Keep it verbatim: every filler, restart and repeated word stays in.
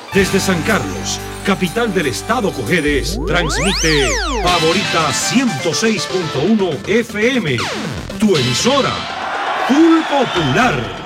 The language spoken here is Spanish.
Desde San Carlos, capital del estado Cojedes, transmite Favorita ciento seis punto uno F M, tu emisora, Full Popular.